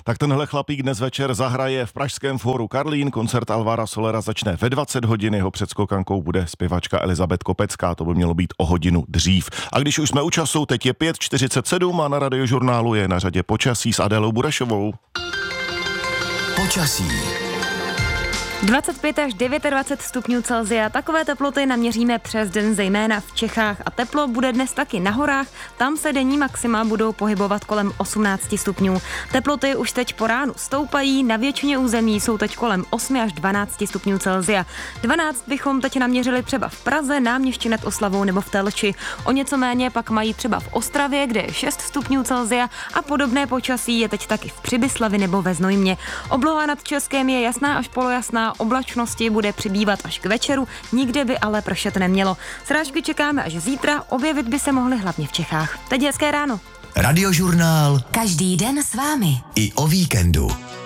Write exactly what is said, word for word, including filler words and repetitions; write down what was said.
Tak tenhle chlapík dnes večer zahraje v pražském fóru Karlín. Koncert Alvara Solera začne ve dvacet hodin, jeho předskokankou bude zpěvačka Elizabeth Kopecká, to by mělo být o hodinu dřív. A když už jsme u času, teď je pět čtyřicet sedm a na Radiožurnálu je na řadě počasí s Adélou Burešovou. Počasí. dvacet pět až dvacet devět stupňů Celsia. Takové teploty naměříme přes den zejména v Čechách a teplo bude dnes taky na horách. Tam se denní maxima budou pohybovat kolem osmnáct stupňů. Teploty už teď po ránu stoupají, na většině území jsou teď kolem osm až dvanáct stupňů Celsia. dvanáct bychom teď naměřili třeba v Praze, Náměšti nad Oslavou nebo v Telči. O něco méně pak mají třeba v Ostravě, kde je šest stupňů Celsia a podobné počasí je teď taky v Přibyslavi nebo ve Znojmě. Obloha nad Českém je jasná až polojasná. Oblačnosti bude přibývat až k večeru, nikde by ale pršet nemělo. Srážky čekáme až zítra, objevit by se mohly hlavně v Čechách. Teď hezké ráno. Radiožurnál. Každý den s vámi. I o víkendu.